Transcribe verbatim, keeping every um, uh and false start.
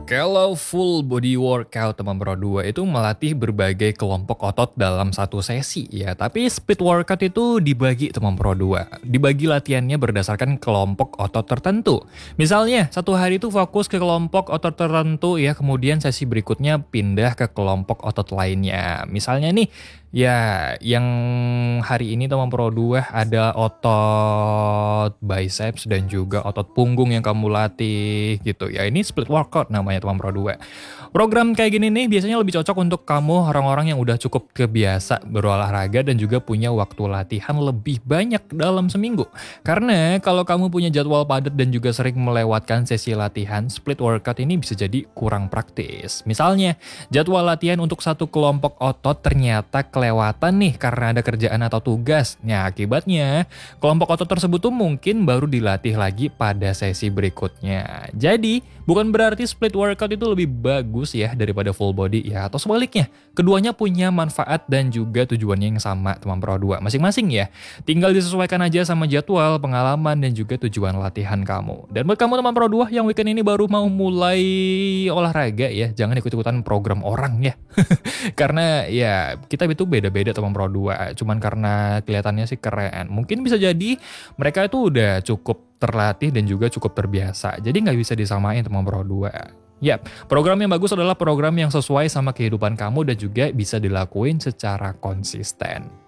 Kalau full body workout teman Pro dua itu melatih berbagai kelompok otot dalam satu sesi ya. Tapi speed workout itu dibagi teman Pro dua. Dibagi latihannya berdasarkan kelompok otot tertentu. Misalnya satu hari itu fokus ke kelompok otot tertentu ya. Kemudian sesi berikutnya pindah ke kelompok otot lainnya. Misalnya nih ya yang hari ini teman Pro dua ada otot biceps dan juga otot punggung yang kamu latih gitu ya. Ini split workout namanya teman Pro dua. Program kayak gini nih biasanya lebih cocok untuk kamu orang-orang yang udah cukup kebiasa berolahraga dan juga punya waktu latihan lebih banyak dalam seminggu. Karena kalau kamu punya jadwal padat dan juga sering melewatkan sesi latihan, split workout ini bisa jadi kurang praktis. Misalnya, jadwal latihan untuk satu kelompok otot ternyata kelewatan nih karena ada kerjaan atau tugas. Nah, akibatnya kelompok otot tersebut tuh mungkin baru dilatih lagi pada sesi berikutnya. Jadi, bukan berarti split workout itu lebih bagus ya daripada full body ya, atau sebaliknya. Keduanya punya manfaat dan juga tujuannya yang sama teman Pro dua masing-masing ya. Tinggal disesuaikan aja sama jadwal, pengalaman, dan juga tujuan latihan kamu. Dan buat kamu teman Pro dua yang weekend ini baru mau mulai olahraga ya, jangan ikut-ikutan program orang ya. Karena ya kita itu beda-beda teman Pro dua, cuman karena kelihatannya sih keren. Mungkin bisa jadi mereka itu udah cukup terlatih dan juga cukup terbiasa. Jadi nggak bisa disamain teman Pro dua. Yap, program yang bagus adalah program yang sesuai sama kehidupan kamu dan juga bisa dilakuin secara konsisten.